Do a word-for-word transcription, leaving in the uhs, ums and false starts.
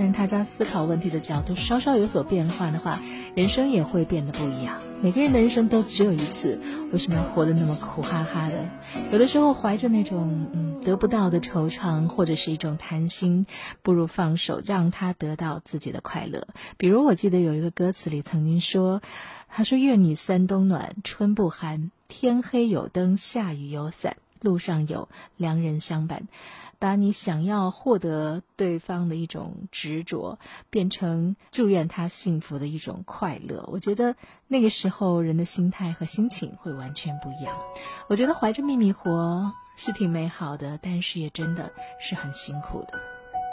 但是他将思考问题的角度稍稍有所变化的话，人生也会变得不一样。每个人的人生都只有一次，为什么要活得那么苦哈哈的？有的时候怀着那种嗯得不到的惆怅，或者是一种贪心，不如放手，让他得到自己的快乐。比如我记得有一个歌词里曾经说，他说愿你三冬暖，春不寒，天黑有灯，下雨有伞，路上有良人相伴。把你想要获得对方的一种执着变成祝愿他幸福的一种快乐，我觉得那个时候人的心态和心情会完全不一样。我觉得怀着秘密活是挺美好的，但是也真的是很辛苦的。